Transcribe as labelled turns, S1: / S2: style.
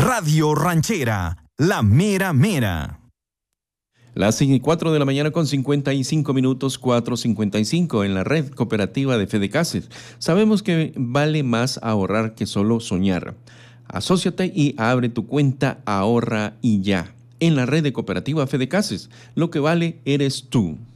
S1: Radio Ranchera, la mera mera.
S2: Las 4 de la mañana con 55 minutos, 4:55 en la red cooperativa de Fedecases. Sabemos que vale más ahorrar que solo soñar. Asóciate y abre tu cuenta Ahorra y Ya en la red de cooperativa Fedecases. Lo que vale eres tú.